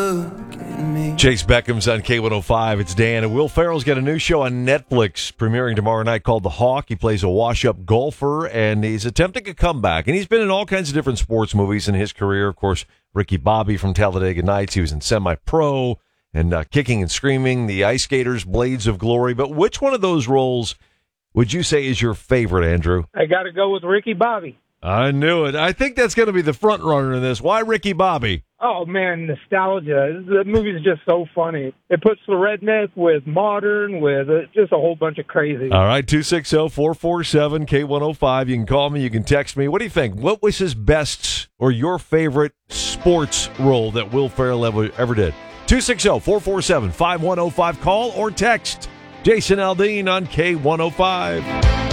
look at me. Chase Beckham's on K105. It's Dan. And Will Ferrell's got a new show on Netflix premiering tomorrow night called The Hawk. He plays a wash-up golfer, and he's attempting a comeback. And he's been in all kinds of different sports movies in his career. Of course, Ricky Bobby from Talladega Nights. He was in Semi-Pro and Kicking and Screaming, The Ice Skaters, Blades of Glory. But which one of those roles would you say is your favorite, Andrew? I got to go with Ricky Bobby. I knew it. I think that's going to be the front runner in this. Why Ricky Bobby? Oh, man, nostalgia. The movie's just so funny. It puts the redneck with modern, with just a whole bunch of crazy. All right, 260-447-K105. You can call me. You can text me. What do you think? What was his best or your favorite sports role that Will Ferrell ever did? 260-447-5105. Call or text Jason Aldean on K105.